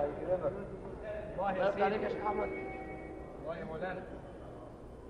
الله يكرمك. الله الله يفتح عليك يا شيخ احمد. الله يا مولانا.